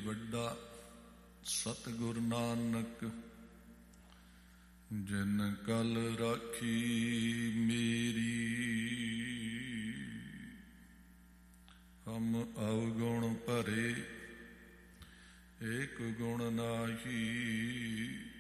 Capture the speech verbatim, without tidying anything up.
ਵੱਡਾ ਸਤਿਗੁਰ ਨਾਨਕ, ਜਿਨ ਕਲ ਰਾਖੀ ਮੇਰੀ। ਹਮ ਅਵਗੁਣ ਭਰੇ ਏਕ ਗੁਣ ਨਾਹੀ,